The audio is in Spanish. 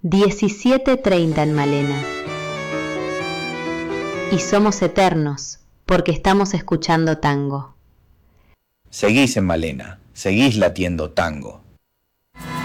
17:30 en Malena. Y somos eternos, porque estamos escuchando tango. Seguís en Malena, seguís latiendo tango.